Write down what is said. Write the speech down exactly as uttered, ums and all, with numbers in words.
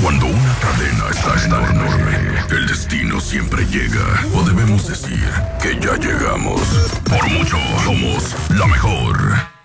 Cuando una cadena está enorme, el destino siempre llega. O debemos decir que ya llegamos. Por mucho, somos la mejor.